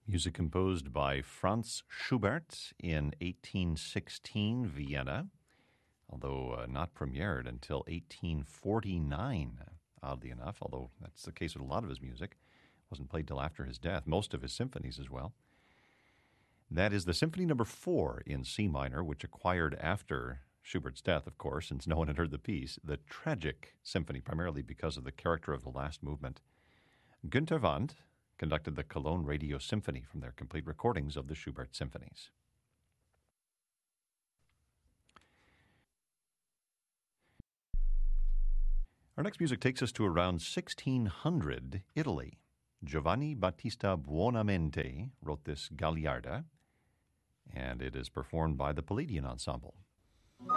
Music composed by Franz Schubert in 1816, Vienna, although not premiered until 1849, oddly enough, although that's the case with a lot of his music. Wasn't played till after his death, most of his symphonies as well. That is the Symphony Number 4 in C minor, which acquired after Schubert's death, of course, since no one had heard the piece, the Tragic Symphony, primarily because of the character of the last movement. Günter Wandt conducted the Cologne Radio Symphony from their complete recordings of the Schubert symphonies. Our next music takes us to around 1600 Italy. Giovanni Battista Buonamente wrote this Gagliarda, and it is performed by the Palladian Ensemble.